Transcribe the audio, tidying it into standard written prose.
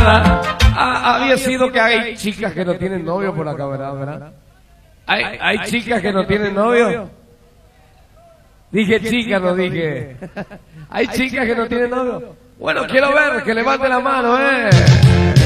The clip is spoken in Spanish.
nada. Había sido que hay chicas que no tienen novio por acá, ¿verdad? ¿Hay chicas que no tienen novio? Dije chicas, no dije. ¿Hay chicas que no tienen novio? Bueno, quiero ver, que levante la mano,